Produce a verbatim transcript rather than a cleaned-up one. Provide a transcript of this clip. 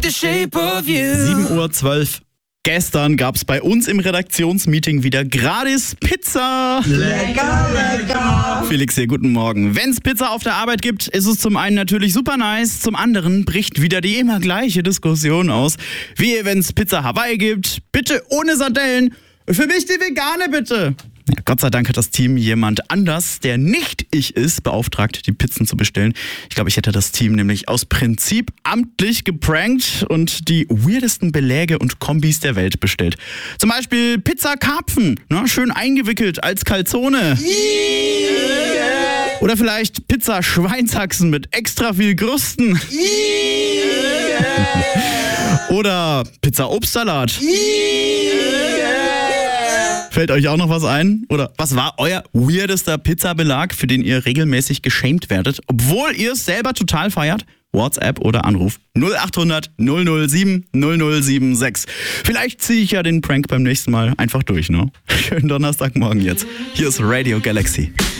the shape of you. sieben Uhr zwölf. Gestern gab's bei uns im Redaktionsmeeting wieder gratis Pizza. Lecker, lecker. Felix hier, guten Morgen. Wenn's Pizza auf der Arbeit gibt, ist es zum einen natürlich super nice, zum anderen bricht wieder die immer gleiche Diskussion aus. Wie wenn's Pizza Hawaii gibt, bitte ohne Sardellen. Für mich die vegane bitte. Ja, Gott sei Dank hat das Team jemand anders, der nicht ich ist, beauftragt, die Pizzen zu bestellen. Ich glaube, ich hätte das Team nämlich aus Prinzip amtlich geprankt und die weirdesten Beläge und Kombis der Welt bestellt. Zum Beispiel Pizza Karpfen, ne, schön eingewickelt als Calzone. Yeah. Oder vielleicht Pizza Schweinshaxen mit extra viel Krusten. Yeah. Oder Pizza Obstsalat. Yeah. Fällt euch auch noch was ein? Oder was war euer weirdester Pizzabelag, für den ihr regelmäßig geschämt werdet, obwohl ihr es selber total feiert? WhatsApp oder Anruf null acht hundert null null sieben null null sieben sechs. Vielleicht ziehe ich ja den Prank beim nächsten Mal einfach durch, ne? Schönen Donnerstagmorgen jetzt. Hier ist Radio Galaxy.